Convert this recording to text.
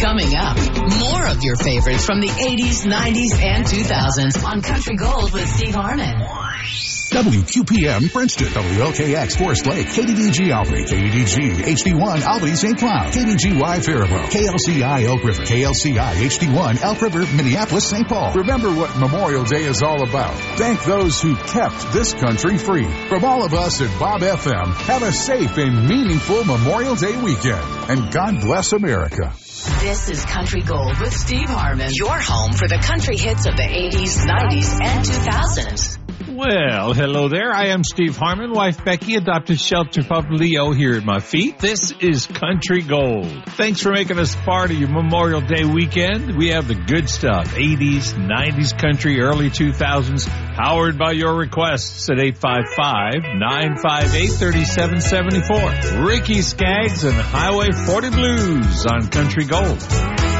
Coming up, more of your favorites from the 80s, 90s, and 2000s on Country Gold with Steve Harmon. WQPM Princeton, WLKX Forest Lake, KDDG Albany, KDDG HD1 Albany St. Cloud, KDGY Faribault, KLCI Elk River, KLCI HD1 Elk River, Minneapolis St. Paul. Remember what Memorial Day is all about. Thank those who kept this country free. From all of us at Bob FM, have a safe and meaningful Memorial Day weekend. And God bless America. This is Country Gold with Steve Harmon, your home for the country hits of the 80s, 90s, and 2000s. Well, hello there. I am Steve Harmon, wife Becky, adopted shelter pup Leo here at my feet. This is Country Gold. Thanks for making us part of your Memorial Day weekend. We have the good stuff, 80s, 90s country, early 2000s, powered by your requests at 855-958-3774. Ricky Skaggs and Highway 40 Blues on Country Gold.